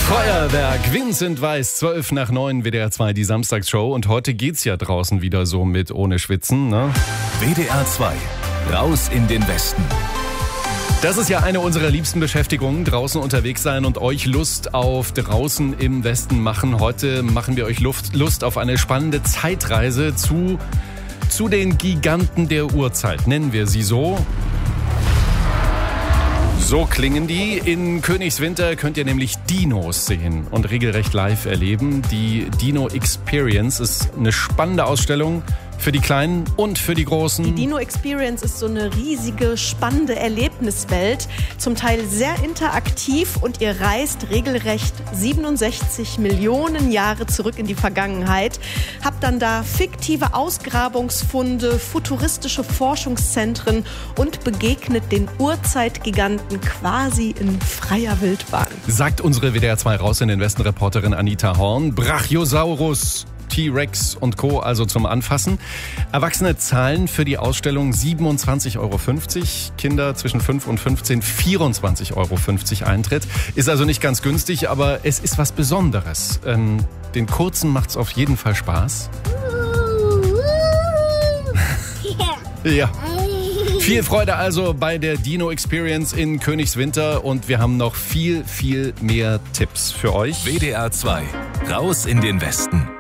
Feuerwerk, Vincent Weiss, 12 nach 9, WDR 2, die Samstagsshow. Und heute geht's ja draußen wieder so mit ohne Schwitzen, ne? WDR 2, raus in den Westen. Das ist ja eine unserer liebsten Beschäftigungen, draußen unterwegs sein und euch Lust auf draußen im Westen machen. Heute machen wir euch Lust auf eine spannende Zeitreise zu den Giganten der Urzeit, nennen wir sie so. So klingen die. In Königswinter könnt ihr nämlich Dinos sehen und regelrecht live erleben. Die Dino Experience ist eine spannende Ausstellung für die Kleinen und für die Großen. Die Dino Experience ist so eine riesige, spannende Erlebniswelt, zum Teil sehr interaktiv und ihr reist regelrecht 67 Millionen Jahre zurück in die Vergangenheit. Habt dann da fiktive Ausgrabungsfunde, futuristische Forschungszentren und begegnet den Urzeitgiganten quasi in freier Wildbahn. Sagt unsere WDR 2 raus in den Westen Reporterin Anita Horn. Brachiosaurus, T-Rex und Co. also zum Anfassen. Erwachsene zahlen für die Ausstellung 27,50 €. Kinder zwischen 5 und 15 24,50 € Eintritt. Ist also nicht ganz günstig, aber es ist was Besonderes. Den Kurzen macht's auf jeden Fall Spaß. Ja. Viel Freude also bei der Dino Experience in Königswinter und wir haben noch viel, viel mehr Tipps für euch. WDR 2, raus in den Westen.